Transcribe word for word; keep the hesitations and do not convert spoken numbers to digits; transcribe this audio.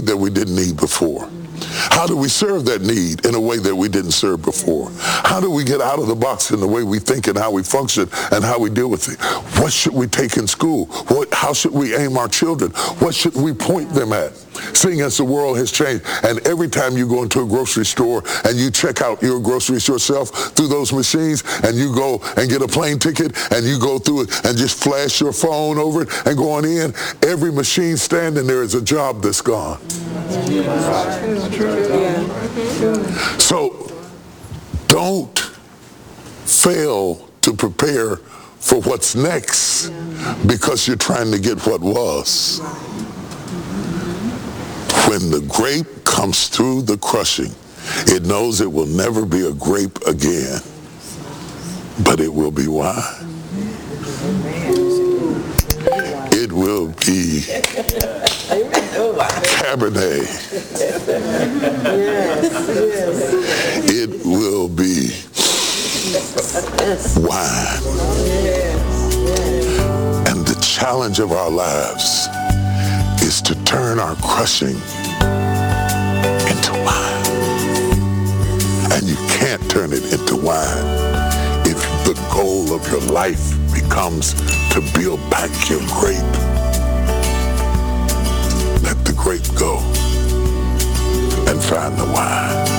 that we didn't need before? How do we serve that need in a way that we didn't serve before? How do we get out of the box in the way we think and how we function and how we deal with it? What should we take in school? What, how should we aim our children? What should we point them at? Seeing as the world has changed, and every time you go into a grocery store and you check out your groceries yourself through those machines, and you go and get a plane ticket and you go through it and just flash your phone over it and go on in, every machine standing there is a job that's gone. So don't fail to prepare for what's next because you're trying to get what was. When the grape comes through the crushing, it knows it will never be a grape again, but it will be wine. It will be Cabernet. It will be wine. And the challenge of our lives is to turn our crushing into wine. And you can't turn it into wine if the goal of your life becomes to build back your grape. Let the grape go and find the wine.